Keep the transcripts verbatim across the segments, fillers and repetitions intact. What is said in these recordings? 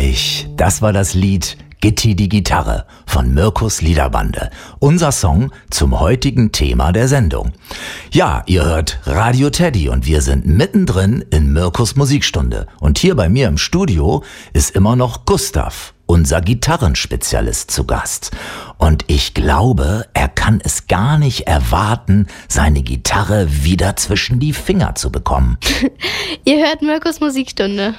Herrlich, das war das Lied Gitti die Gitarre von Mirkus Liederbande. Unser Song zum heutigen Thema der Sendung. Ja, ihr hört Radio Teddy und wir sind mittendrin in Mirkus Musikstunde. Und hier bei mir im Studio ist immer noch Gustav, unser Gitarrenspezialist, zu Gast. Und ich glaube, er kann es gar nicht erwarten, seine Gitarre wieder zwischen die Finger zu bekommen. Ihr hört Mirkus Musikstunde.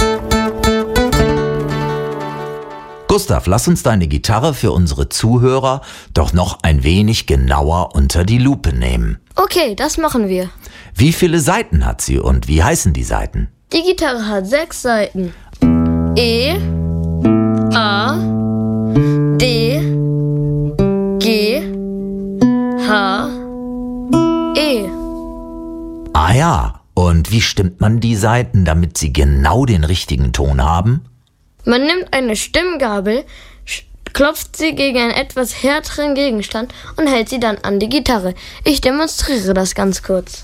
Gustav, lass uns deine Gitarre für unsere Zuhörer doch noch ein wenig genauer unter die Lupe nehmen. Okay, das machen wir. Wie viele Saiten hat sie und wie heißen die Saiten? Die Gitarre hat sechs Saiten. E, A, D, G, H, E. Ah ja, und wie stimmt man die Saiten, damit sie genau den richtigen Ton haben? Man nimmt eine Stimmgabel, klopft sie gegen einen etwas härteren Gegenstand und hält sie dann an die Gitarre. Ich demonstriere das ganz kurz.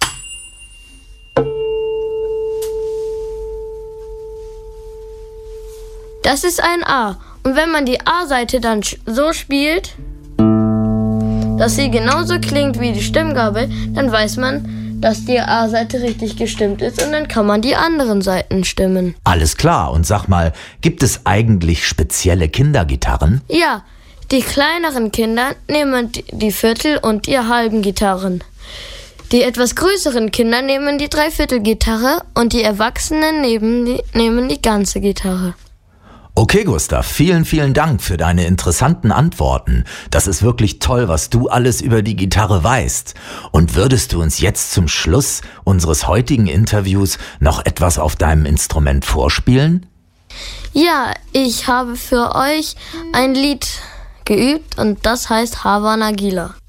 Das ist ein A. Und wenn man die A-Seite dann so spielt, dass sie genauso klingt wie die Stimmgabel, dann weiß man, dass die A-Seite richtig gestimmt ist und dann kann man die anderen Seiten stimmen. Alles klar. Und sag mal, gibt es eigentlich spezielle Kindergitarren? Ja, die kleineren Kinder nehmen die Viertel- und die halben Gitarren. Die etwas größeren Kinder nehmen die Dreiviertelgitarre und die Erwachsenen nehmen die, nehmen die ganze Gitarre. Okay, Gustav, vielen, vielen Dank für deine interessanten Antworten. Das ist wirklich toll, was du alles über die Gitarre weißt. Und würdest du uns jetzt zum Schluss unseres heutigen Interviews noch etwas auf deinem Instrument vorspielen? Ja, ich habe für euch ein Lied geübt und das heißt Hava Nagila.